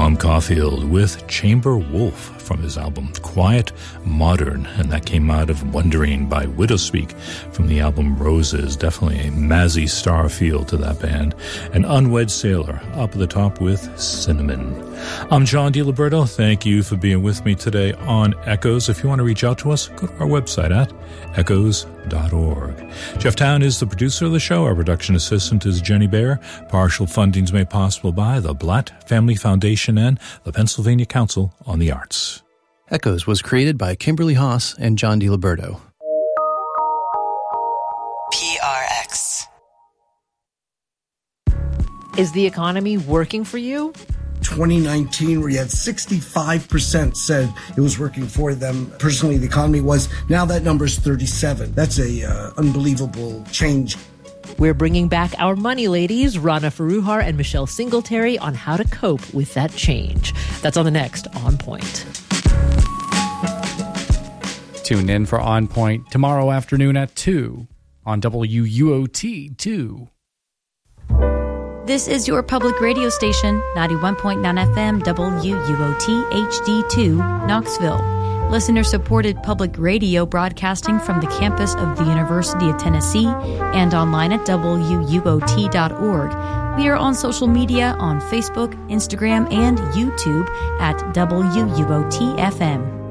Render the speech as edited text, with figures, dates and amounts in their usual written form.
Tom Caulfield with Chamber Wolf from his album Quiet Modern, and that came out of Wondering by Widowspeak from the album Roses. Definitely a Mazzy Star feel to that band. And Unwed Sailor up at the top with Cinnamon. I'm John DiLiberto. Thank you for being with me today on Echoes. If you want to reach out to us, go to our website at echoes.org. Jeff Town is the producer of the show. Our production assistant is Jenny Baer. Partial funding is made possible by the Blatt Family Foundation and the Pennsylvania Council on the Arts. Echoes was created by Kimberly Haas and John DiLiberto. PRX. Is the economy working for you? 2019, where you had 65% said it was working for them. Personally, the economy was. Now that number's 37. That's a unbelievable change. We're bringing back our money ladies, Rana Faruhar and Michelle Singletary, on how to cope with that change. That's on the next On Point. Tune in for On Point tomorrow afternoon at 2 on WUOT 2. This is your public radio station, 91.9 FM WUOT HD2, Knoxville. Listener-supported public radio broadcasting from the campus of the University of Tennessee and online at WUOT.org. We are on social media on Facebook, Instagram, and YouTube at WUOT FM.